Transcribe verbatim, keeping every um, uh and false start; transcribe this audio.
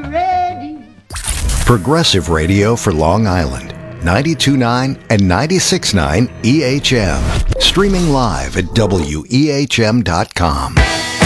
ready. Progressive radio for Long Island. ninety-two point nine and ninety-six point nine E H M. Streaming live at W E H M dot com.